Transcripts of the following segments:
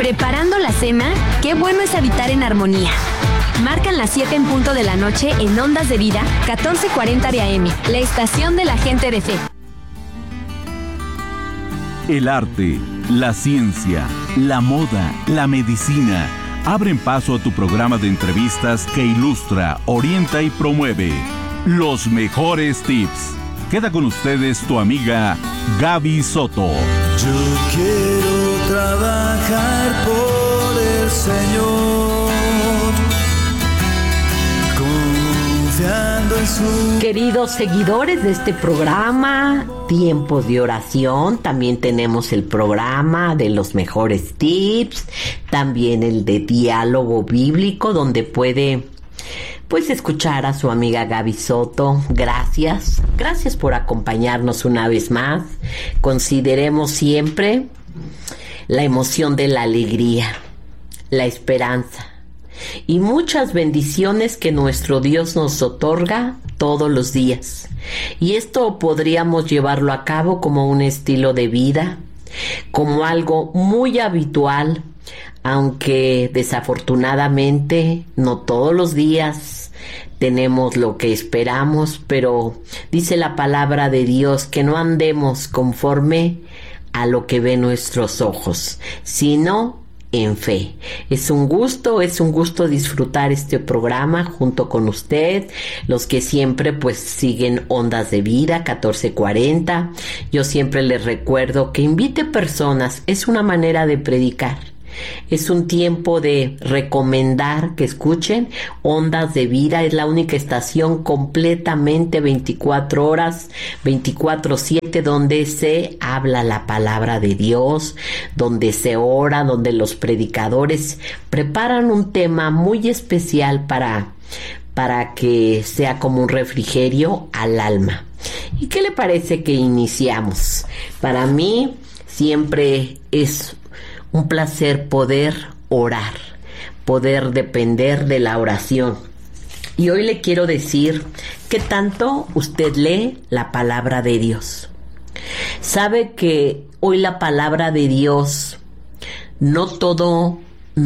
Preparando la cena, qué bueno es habitar en armonía. Marcan las 7 en punto de la noche en Ondas de Vida, 1440 de AM, la estación de la gente de fe. El arte, la ciencia, la moda, la medicina abren paso a tu programa de entrevistas que ilustra, orienta y promueve los mejores tips. Queda con ustedes tu amiga Gaby Soto. Yo quiero trabajar por el Señor, confiando en su... Queridos seguidores de este programa, Tiempos de Oración, también tenemos el programa de los mejores tips, también el de diálogo bíblico, donde puede escuchar a su amiga Gaby Soto. Gracias por acompañarnos una vez más. Consideremos siempre la emoción de la alegría, la esperanza y muchas bendiciones que nuestro Dios nos otorga todos los días. Y esto podríamos llevarlo a cabo como un estilo de vida, como algo muy habitual, aunque desafortunadamente no todos los días tenemos lo que esperamos, pero dice la palabra de Dios que no andemos conforme a lo que ven nuestros ojos, sino en fe. Es un gusto disfrutar este programa junto con usted, los que siempre siguen Ondas de Vida 1440. Yo siempre les recuerdo que invite personas, es una manera de predicar. Es un tiempo de recomendar que escuchen Ondas de Vida. Es la única estación completamente 24 horas, 24/7, donde se habla la palabra de Dios, donde se ora, donde los predicadores preparan un tema muy especial para que sea como un refrigerio al alma. ¿Y qué le parece que iniciamos? Para mí siempre es un placer poder orar, poder depender de la oración. Y hoy le quiero decir que tanto usted lee la palabra de Dios. Sabe que hoy la palabra de Dios, no todos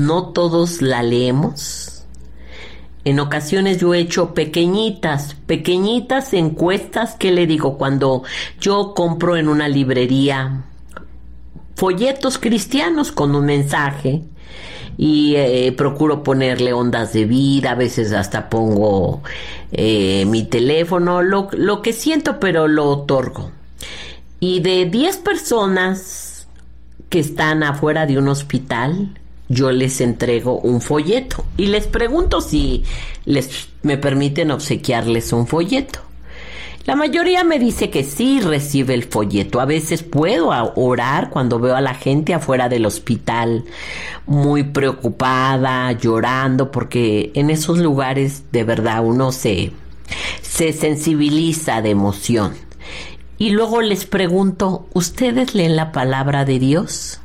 la leemos. En ocasiones yo he hecho pequeñitas encuestas que le digo cuando yo compro en una librería folletos cristianos con un mensaje y procuro ponerle Ondas de Vida, a veces hasta pongo mi teléfono, lo que siento, pero lo otorgo. Y de 10 personas que están afuera de un hospital, yo les entrego un folleto y les pregunto si me permiten obsequiarles un folleto. La mayoría me dice que sí recibe el folleto. A veces puedo orar cuando veo a la gente afuera del hospital muy preocupada, llorando, porque en esos lugares de verdad uno se sensibiliza de emoción. Y luego les pregunto, ¿ustedes leen la palabra de Dios?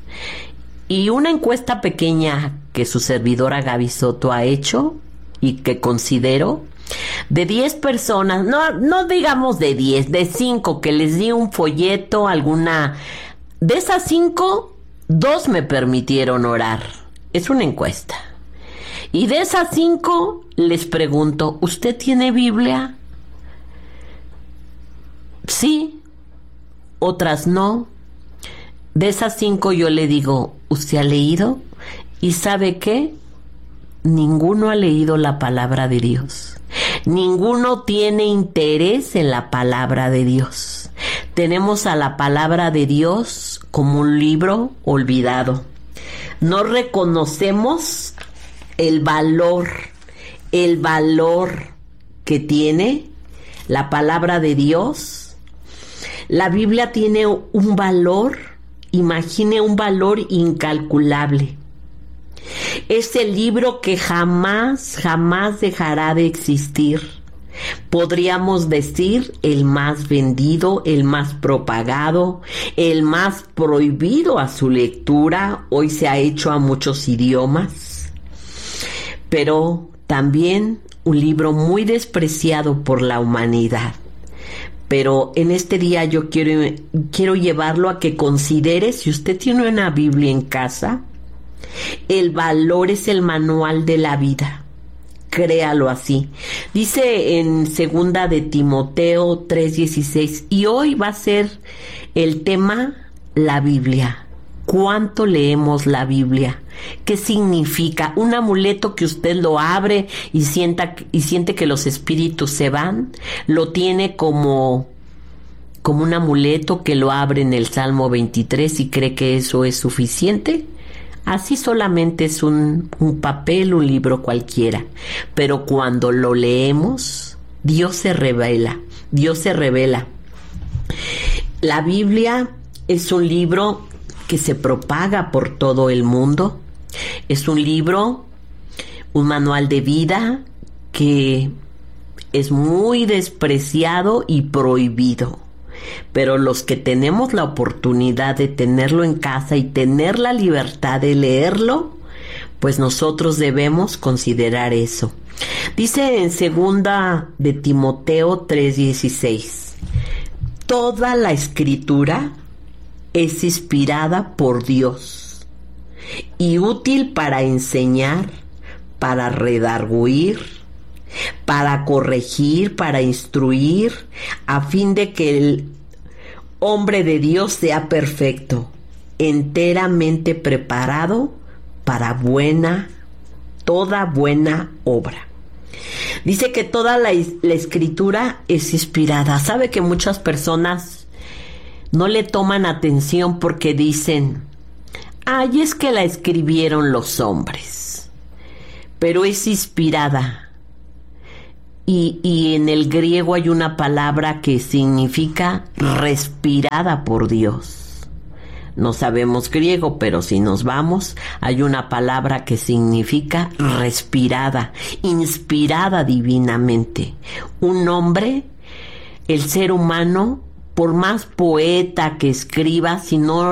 Y una encuesta pequeña que su servidora Gaby Soto ha hecho y que considero, de 10 personas, no digamos de 10, de 5 que les di un folleto, de esas 5, 2 me permitieron orar. Es una encuesta. Y de esas 5 les pregunto, ¿usted tiene Biblia? Sí, otras no. De esas 5 yo le digo, ¿usted ha leído? ¿Y sabe qué? Ninguno ha leído la palabra de Dios. Ninguno tiene interés en la palabra de Dios. Tenemos a la palabra de Dios como un libro olvidado. No reconocemos el valor que tiene la palabra de Dios. La Biblia tiene un valor, imagine un valor incalculable. Es el libro que jamás dejará de existir. Podríamos decir el más vendido, el más propagado, el más prohibido a su lectura. Hoy se ha hecho a muchos idiomas. Pero también un libro muy despreciado por la humanidad. Pero en este día yo quiero llevarlo a que considere, si usted tiene una Biblia en casa, El valor es el manual de la vida. Créalo así. Dice en 2 de Timoteo 3:16, y hoy va a ser el tema la Biblia. ¿Cuánto leemos la Biblia? ¿Qué significa? Un amuleto que usted lo abre y siente que los espíritus se van. Lo tiene como un amuleto que lo abre en el Salmo 23 y cree que eso es suficiente. Así solamente es un papel, un libro cualquiera. Pero cuando lo leemos, Dios se revela. Dios se revela. La Biblia es un libro que se propaga por todo el mundo. Es un libro, un manual de vida que es muy despreciado y prohibido. Pero los que tenemos la oportunidad de tenerlo en casa y tener la libertad de leerlo, pues nosotros debemos considerar eso. Dice en 2 de Timoteo 3:16, toda la escritura es inspirada por Dios y útil para enseñar, para redarguir, para corregir, para instruir, a fin de que el hombre de Dios sea perfecto, enteramente preparado para toda buena obra. Dice que toda la escritura es inspirada. Sabe que muchas personas no le toman atención porque dicen, ay, es que la escribieron los hombres, pero es inspirada. Y en el griego hay una palabra que significa respirada por Dios. No sabemos griego, pero si nos vamos, hay una palabra que significa respirada, inspirada divinamente. Un hombre, el ser humano, por más poeta que escriba,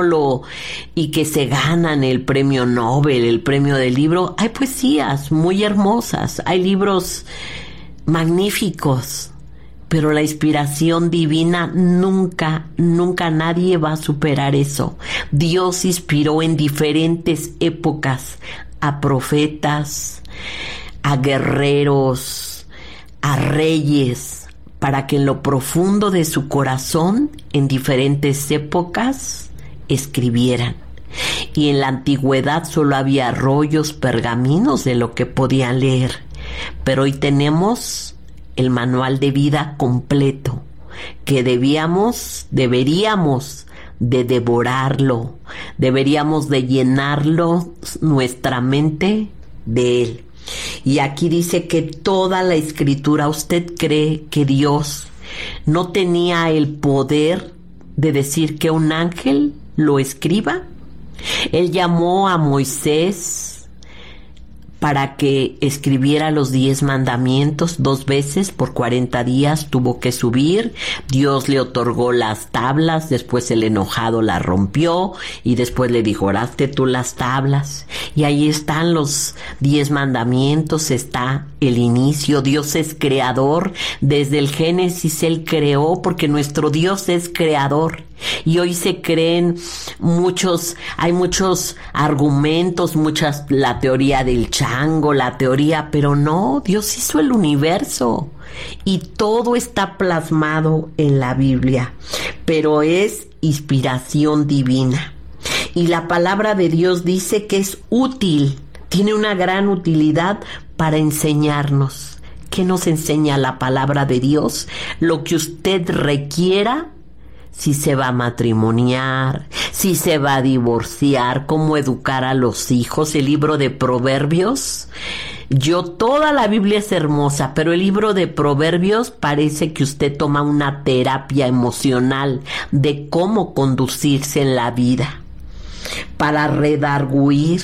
y que se ganan el premio Nobel, el premio del libro, hay poesías muy hermosas, hay libros magníficos, pero la inspiración divina nunca nadie va a superar eso. Dios inspiró en diferentes épocas a profetas, a guerreros, a reyes, para que en lo profundo de su corazón, en diferentes épocas, escribieran. Y en la antigüedad solo había rollos, pergaminos de lo que podían leer. Pero hoy tenemos el manual de vida completo, que deberíamos de devorarlo, deberíamos de llenarlo nuestra mente de él. Y aquí dice que toda la escritura, ¿usted cree que Dios no tenía el poder de decir que un ángel lo escriba? Él llamó a Moisés para que escribiera los 10 mandamientos 2 veces por 40 días, tuvo que subir. Dios le otorgó las tablas, después el enojado las rompió y después le dijo, oraste tú las tablas. Y ahí están los 10 mandamientos, está el inicio. Dios es creador, desde el Génesis Él creó, porque nuestro Dios es creador. Y hoy se creen hay muchos argumentos, la teoría del chango, pero no, Dios hizo el universo y todo está plasmado en la Biblia, pero es inspiración divina. Y la palabra de Dios dice que es útil, tiene una gran utilidad para enseñarnos. ¿Qué nos enseña la palabra de Dios? Lo que usted requiera. Si se va a matrimoniar, si se va a divorciar, cómo educar a los hijos, el libro de Proverbios. Toda la Biblia es hermosa, pero el libro de Proverbios parece que usted toma una terapia emocional de cómo conducirse en la vida, para redarguir.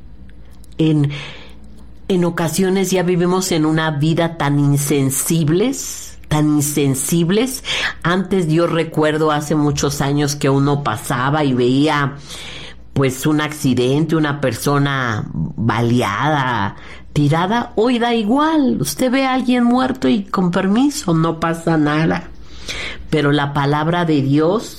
En ocasiones ya vivimos en una vida tan insensibles. Antes yo recuerdo hace muchos años que uno pasaba y veía pues un accidente, una persona baleada, tirada. Hoy da igual, usted ve a alguien muerto y con permiso, no pasa nada. Pero la palabra de Dios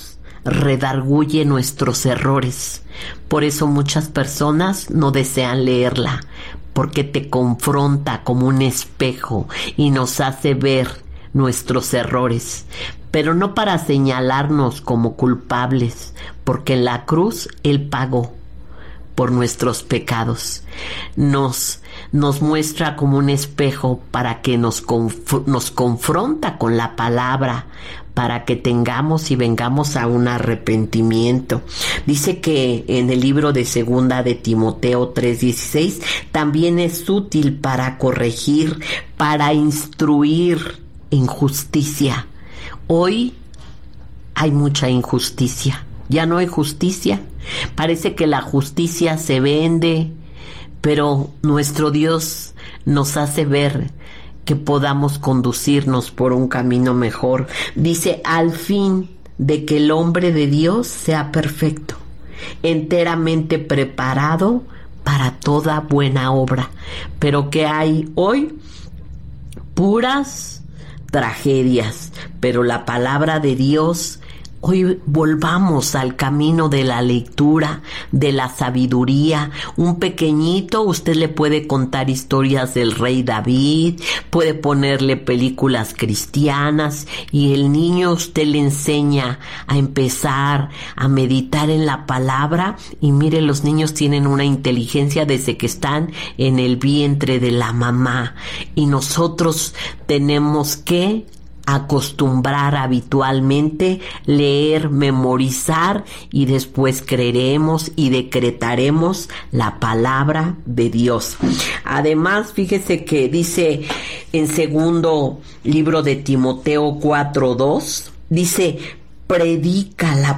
redarguye nuestros errores. Por eso muchas personas no desean leerla, porque te confronta como un espejo y nos hace ver nuestros errores, pero no para señalarnos como culpables, porque en la cruz Él pagó por nuestros pecados. Nos muestra como un espejo para que nos confronta con la palabra, para que tengamos y vengamos a un arrepentimiento. Dice que en el libro de Segunda de Timoteo 3:16 también es útil para corregir, para instruir en justicia. Hoy hay mucha injusticia. Ya no hay justicia. Parece que la justicia se vende, pero nuestro Dios nos hace ver que podamos conducirnos por un camino mejor. Dice, al fin de que el hombre de Dios sea perfecto, enteramente preparado para toda buena obra. Pero ¿qué hay hoy? Puras tragedias. Pero la palabra de Dios, hoy volvamos al camino de la lectura, de la sabiduría. Un pequeñito, usted le puede contar historias del rey David, puede ponerle películas cristianas, y el niño usted le enseña a empezar a meditar en la palabra. Y mire, los niños tienen una inteligencia desde que están en el vientre de la mamá, y nosotros tenemos que acostumbrar habitualmente, leer, memorizar, y después creeremos y decretaremos la palabra de Dios. Además, fíjese que dice en segundo libro de Timoteo 4:2, dice, predica la